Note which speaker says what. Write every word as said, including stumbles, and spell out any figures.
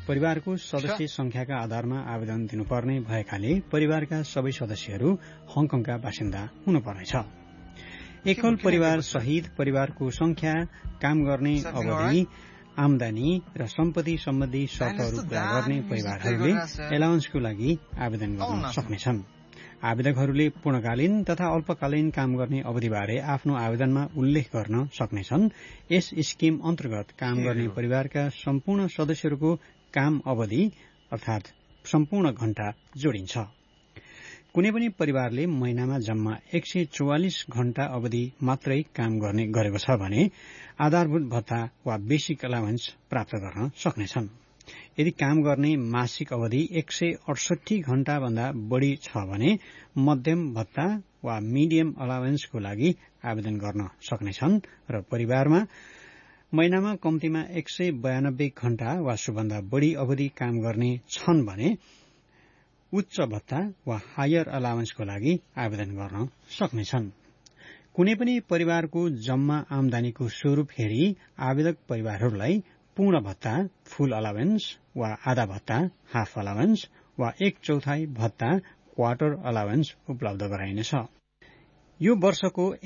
Speaker 1: परिवारको सदस्य संख्याका आधारमा आवेदन दिनुपर्ने भएकाले परिवारका सबै सदस्यहरू हङकङका बासिन्दा हुनुपर्नेछ। एकल परिवार सहित परिवारको संख्या, काम गर्ने अवधि, आमदानी र सम्पत्ति सम्बन्धी शर्तहरू पूरा गर्ने परिवारहरूले एलाउन्सको लागि आवेदन गर्न सक्नेछन्। आवेदकहरूले पूर्णकालीन तथा अल्पकालीन काम गर्ने अवधिबारे आफ्नो आवेदनमा उल्लेख गर्न सक्नेछन्। यस स्किम अन्तर्गत काम गर्ने परिवारका सम्पूर्ण सदस्यहरूको काम अवधि अर्थात सम्पूर्ण घण्टा जोडिन्छ। कुनै पनि परिवारले महिनामा जम्मा एक सय चौवालिस घण्टा अवधि मात्रै काम गर्ने गरेको छ भने आधारभूत भत्ता वा बेसिक अलाउन्स प्राप्त गर्न सक्नेछन्। यदि काम गर्ने मासिक अवधि एक सय अडसठी घण्टा भन्दा बढ़ी छ भने मध्यम भत्ता वा मिडियम अलाउन्सको लागि आवेदन गर्न सक्नेछन् र परिवारमा महिनामा कम्तीमा एक सय बयानब्बे घण्टा वा सोभन्दा बढ़ी अवधि काम गर्ने छन् भने उच्च भत्ता वा हायर अलाउन्सको लागि आवेदन गर्न सक्नेछन्। कुनै पनि परिवारको जम्मा आमदानीको स्वरूप हेरी आवेदक परिवारहरूलाई पूर्ण भत्ता फुल अलाउन्स वा आधा भत्ता हाफ अलाउन्स वा एक चौथाई भत्ता क्वार्टर अलाउन्स उपलब्ध गराइनेछ। यो वर्षको